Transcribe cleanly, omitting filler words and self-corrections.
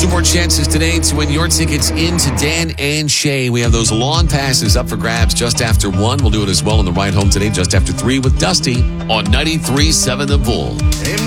Two more chances today to win your tickets into Dan and Shay. We have those lawn passes up for grabs just after 1. We'll do it as well on the ride home today just after 3 with Dusty on 93.7 The Bull.